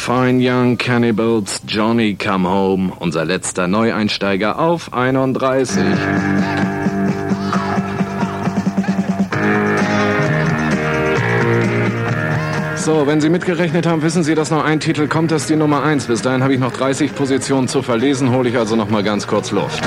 Fine Young Cannibals, Johnny Come Home, unser letzter Neueinsteiger auf 31. So, wenn Sie mitgerechnet haben, wissen Sie, dass noch ein Titel kommt, das ist die Nummer 1. Bis dahin habe ich noch 30 Positionen zu verlesen, hole ich also noch mal ganz kurz Luft.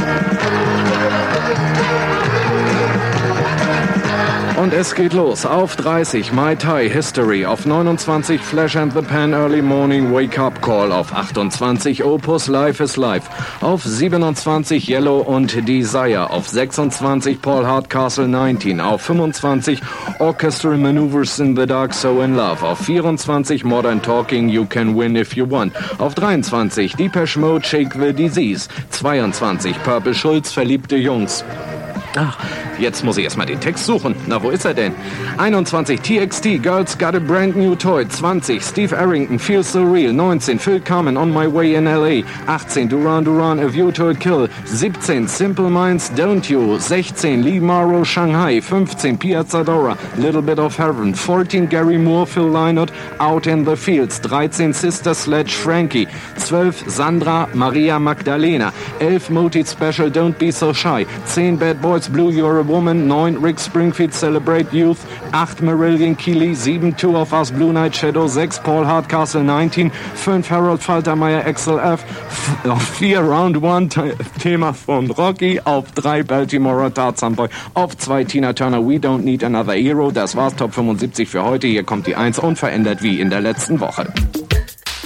Und es geht los. Auf 30 Mai Tai History, auf 29 Flash and the Pan Early Morning Wake Up Call, auf 28 Opus Life is Life, auf 27 Yellow und Desire, auf 26 Paul Hardcastle 19, auf 25 Orchestral Maneuvers in the Dark So in Love, auf 24 Modern Talking You Can Win If You Want, auf 23 Depeche Mode Shake the Disease, 22 Purple Schulz Verliebte Jungs. Ach, jetzt muss ich erstmal den Text suchen. Na, wo ist er denn? 21 TXT, Girls Got a Brand New Toy. 20 Steve Arrington, Feels So Real. 19 Phil Carmen, On My Way in L.A. 18 Duran Duran, A View to a Kill. 17 Simple Minds, Don't You. 16 Lee Morrow, Shanghai. 15 Piazza Dora, Little Bit of Heaven. 14 Gary Moore, Phil Lynott, Out in the Fields. 13 Sister Sledge, Frankie. 12 Sandra, Maria Magdalena. 11 Motit Special, Don't Be So Shy. 10 Bad Boys, Blue, You're a Woman. 9 Rick Springfield, Celebrate Youth. 8 Marillion Keeley. 7 Two of Us, Blue Night Shadow. 6 Paul Hardcastle 19. 5 Harold Faltermeyer, XLF. 4 Round 1 Thema von Rocky. Auf 3 Baltimore Tarzan Boy. Auf 2 Tina Turner, We Don't Need Another Hero. Das war's, Top 75 für heute. Hier kommt die 1 unverändert wie in der letzten Woche.